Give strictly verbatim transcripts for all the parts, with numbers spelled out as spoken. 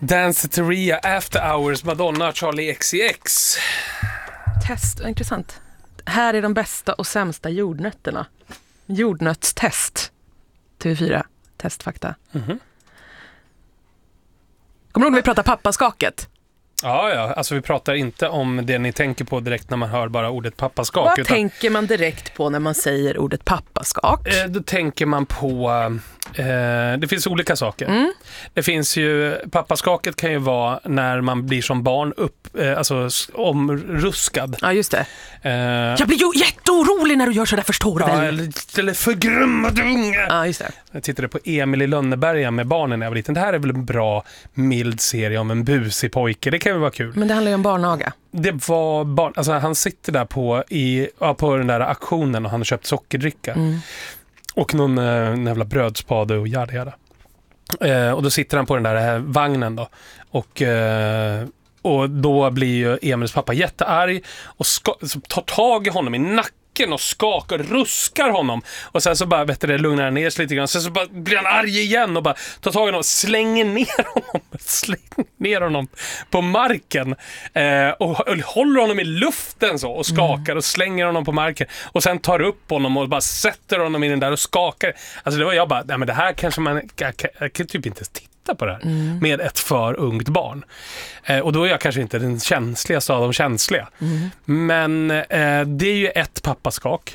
Danceteria, After Hours, Madonna, Charlie X C X. Test, intressant. Här är de bästa och sämsta jordnötterna. Jordnötstest. T V fyra, testfakta. Mm-hmm. Kommer du ihåg när vi pratar pappaskaket? Ja, ja, alltså vi pratar inte om det ni tänker på direkt när man hör bara ordet pappaskak. Vad utan, tänker man direkt på när man säger ordet pappaskak? eh, då tänker man på, eh, det finns olika saker. Mm. Det finns ju, pappaskaket kan ju vara när man blir som barn upp, eh, alltså omruskad. Ja, just det. Eh, Jag blir ju jätteorolig när du gör så där, förstår du ja, väl? eller, eller förgrummad unge. Ja, just det. Jag tittade på Emil i Lönneberga med barnen när jag var liten. Det här är väl en bra, mild serie om en busig pojke. Det kan väl vara kul. Men det handlar ju om barnaga. Det var barn, alltså han sitter där på, i, ja, på den där auktionen och han har köpt sockerdricka. Mm. Och någon äh, jävla brödspade och jada jada. Eh, och då sitter han på den där äh, vagnen då. Och, eh, och då blir ju Emils pappa jättearg och ska, så tar tag i honom i nacken och skakar och ruskar honom. Och sen så bara, vet du det, lugnar han ner sig lite grann. Sen så bara blir han arg igen och bara tar tag i honom och slänger ner honom. Slänger ner honom på marken. Eh, och, och håller honom i luften så och skakar och slänger honom på marken. Och sen tar upp honom och bara sätter honom i den där och skakar. Alltså det var jag bara, nej men det här kanske man, jag, jag, jag kan typ inte titta på det här mm. med ett för ungt barn. Eh, och då är jag kanske inte den känsligaste av de känsliga. Mm. Men eh, det är ju ett pappaskak.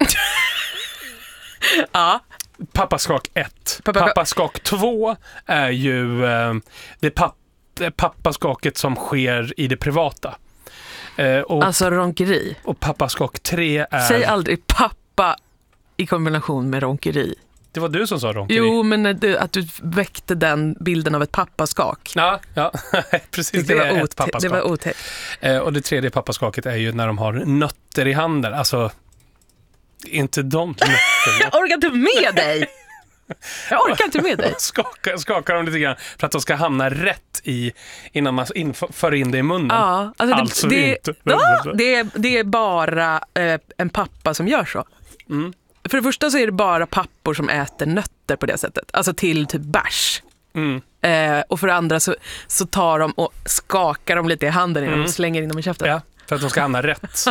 Ja. Pappaskak ett. Pappa... Pappaskak två är ju eh, det, papp, det pappaskaket som sker i det privata. Eh, och, alltså ronkeri. Och pappaskak tre är... Säg aldrig pappa i kombination med ronkeri. Det var du som sa ronkeri. Jo, men du, att du väckte den bilden av ett pappaskak. Ja, ja. Precis. Det, det, är var ett pappaskak. det var otäckt. Eh, och det tredje pappaskaket är ju när de har nötter i handen. Alltså, inte de nötterna. Jag orkar inte med dig! Jag orkar inte med dig. Skakar, skakar dem lite grann för att de ska hamna rätt i innan man för in det i munnen. Ja, alltså, alltså det, inte. Det, ja, det, är, det är bara eh, en pappa som gör så. Mm. För det första så är det bara pappor som äter nötter på det sättet. Alltså till typ bärs. Mm. Eh, och för det andra så, så tar de och skakar dem lite i handen innan mm. de slänger in dem i käften. Ja, för att de ska hamna rätt.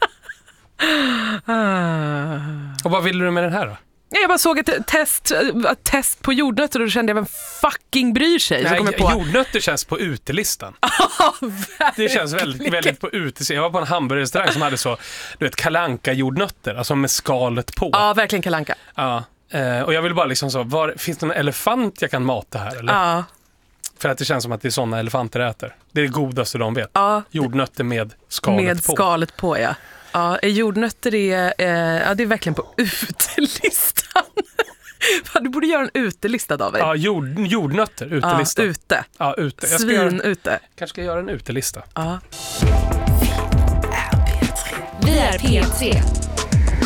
ah. Och vad vill du med den här då? Jag bara såg ett test, ett test på jordnötter och då kände jag, vem fucking bryr sig? Nej, så kom jag på... jordnötter känns på utelistan. Det känns väldigt, väldigt på utelistan. Jag var på en hamburgerrestaurang som hade så, du vet, kalanka jordnötter, alltså med skalet på. Ja, verkligen kalanka. Ja, eh, och jag vill bara liksom så, var, finns det någon elefant jag kan mata här? Eller? Ja. För att det känns som att det är sådana elefanter äter. Det är det godaste de vet. Ja. Jordnötter med skalet med på. Med skalet på, ja. Ja, jordnötter är, eh, ja, det är verkligen på utelistan. Du borde göra en utelista, David. Ja, jord, jordnötter, utelista. Ja, ute. Ja, ute. Jag ska Svin göra, ute. kanske ska göra en utelista. Ja. Vi är P tre.